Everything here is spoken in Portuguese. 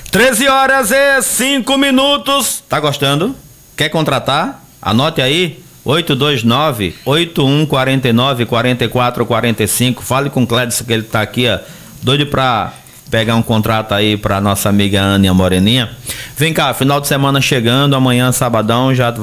13h05. Tá gostando? Quer contratar? Anote aí. 829-8149-4445. Fale com o Clédson, que ele tá aqui, ó, doido pra pegar um contrato aí pra nossa amiga Ania Moreninha. Vem cá, final de semana chegando, amanhã, sabadão, já